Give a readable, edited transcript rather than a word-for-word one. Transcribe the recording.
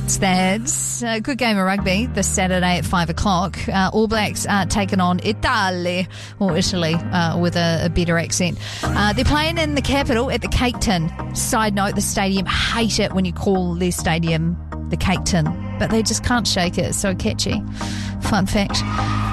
That's that. Good game of rugby this Saturday at 5 o'clock. All Blacks taking on Italy, or Italy, with a better accent. They're playing in the capital at the Cake Tin. Side note, the stadium hate it when you call their stadium the Cake Tin, but they just can't shake it. It's so catchy. Fun fact.